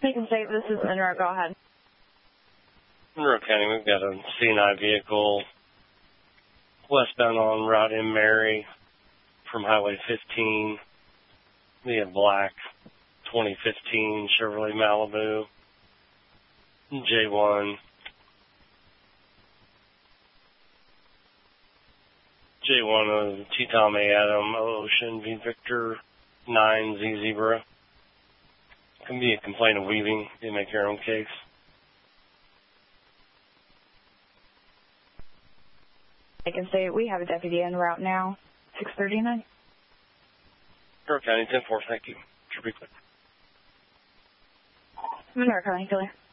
Lincoln State, this is Monroe. Go ahead. Monroe County, we've got a C&I vehicle westbound on Route M. Mary from Highway 15 via black 2015 Chevrolet Malibu J1 of T. Tom A. Adam Ocean V. Victor 9 Z Zebra. Can be a complaint of weaving. You make your own case. I can say we have a deputy en route now. 639. Monroe County 10-4, thank you. Should be quick. Monroe County, Killer.